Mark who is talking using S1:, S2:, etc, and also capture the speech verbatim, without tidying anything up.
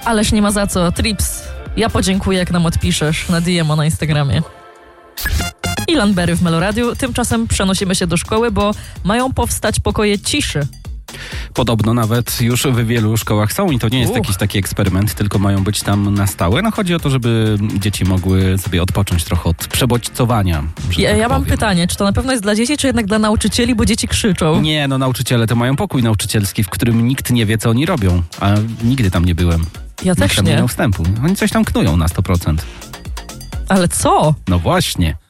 S1: Ależ nie ma za co. Trips, ja podziękuję, jak nam odpiszesz na D M na Instagramie. Ilan Berry w Meloradiu. Tymczasem przenosimy się do szkoły, bo mają powstać pokoje ciszy.
S2: Podobno nawet już w wielu szkołach są i to nie jest
S1: Uch.
S2: jakiś taki eksperyment, tylko mają być tam na stałe. No chodzi o to, żeby dzieci mogły sobie odpocząć trochę od przebodźcowania. że
S1: Ja,
S2: tak
S1: ja mam
S2: powiem.
S1: pytanie, czy to na pewno jest dla dzieci, czy jednak dla nauczycieli, bo dzieci krzyczą?
S2: Nie, no nauczyciele to mają pokój nauczycielski, w którym nikt nie wie, co oni robią. A nigdy tam nie byłem.
S1: Ja
S2: Nikt
S1: też
S2: tam nie
S1: nie.
S2: miał wstępu. Oni coś tam knują na sto procent.
S1: Ale co?
S2: No właśnie.